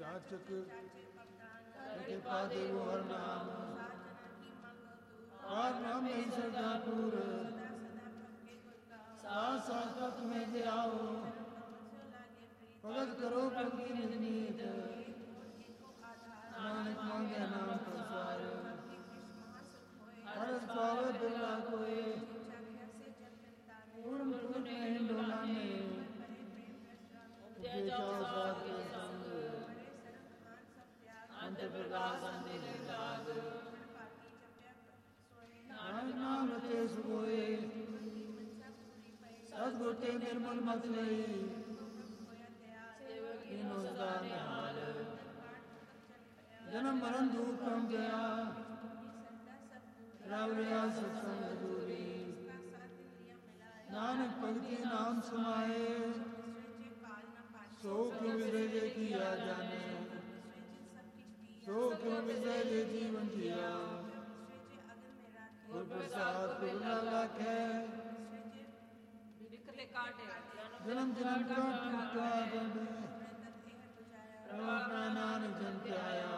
ਜਾਚਕ ਕਿਰਪਾ ਦੇਵੋ ਹਰ ਨਾਮ ਆਰ ਨਾਮ ਨਹੀਂ ਸਰਦਾ ਪੂਰ ਸਾਥ ਸਾਥ ਤੁਮੇ ਜੇ ਆਓ ਭਗਤ ਕਰੋ ਪ੍ਰਭੂ ਨਿਜ ਨੀਤ ਨਾਨਕ ਮੰਗੇ ਨਾਮ ਪ੍ਰਸਾਰ ਹਰ ਪਾਵੇ ਬਿਰਲਾ ਕੋਏ ਪੂਰਨ ਪ੍ਰਗਟ ਨਹੀਂ ਡੋਲਾਨੇ ਜੇ ਚਾਹ ਸਾਥ ਕੇ ਸੰਗ ਅੰਤ ਪ੍ਰਕਾਸ਼ ਅੰਤੇ ਨਿਰਦਾਗ ਨਾਨਕ ਨਾਮ ਰਤੇ ਸੁਗੋਏ ਸਤਿਗੁਰ ਤੇ ਨਿਰਮਲ ਮਤ ਲਈ ਇਨੋ ਸਦਾ ਨਿਹਾਲ ਜਨਮ ਮਰਨ ਦੁਖ ਕਮ ਗਿਆ ਰਵ ਰਿਆ ਸਤਸੰਗ ਦੂਰੀ ਨਾਨਕ ਭਗਤੀ ਨਾਮ ਸਮਾਏ ਸੋ ਕਿਉ ਵਿਸਰੇ ਜੇ ਕੀਆ ਜਾਣੇ ਸੋ ਕਿਉ ਵਿਸਰੇ ਜੇ ਜੀਵਨ ਜੀਆ ਗੁਰ ਪ੍ਰਸਾਦ ਗੁਰ ਨਾ ਲਾਖੈ ਜਨਮ ਜਨਮ ਕਾ ਟੁੱਟਾ ਗੰਢ ਪ੍ਰਭਾ ਨਾਨਕ ਜਨ ਧਿਆਇਆ